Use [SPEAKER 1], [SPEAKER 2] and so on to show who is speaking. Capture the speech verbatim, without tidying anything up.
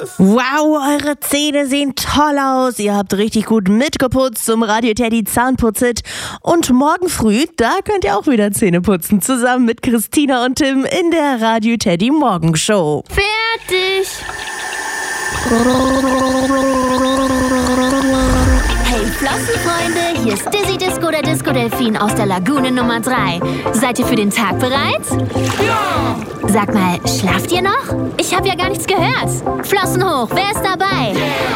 [SPEAKER 1] Wow, eure Zähne sehen toll aus. Ihr habt richtig gut mitgeputzt zum Radio Teddy Zahnputzit. Und morgen früh, da könnt ihr auch wieder Zähne putzen. Zusammen mit Christina und Tim in der Radio Teddy Morgenshow.
[SPEAKER 2] Fertig. Hey Flossenfreunde, hier ist Dizzy Disco, der Disco Delfin aus der Lagune Nummer drei. Seid ihr für den Tag bereit?
[SPEAKER 3] Ja!
[SPEAKER 2] Sag mal, schlaft ihr noch? Ich habe ja gar nichts gehört. Flossen hoch, wer ist dabei?
[SPEAKER 3] Yeah.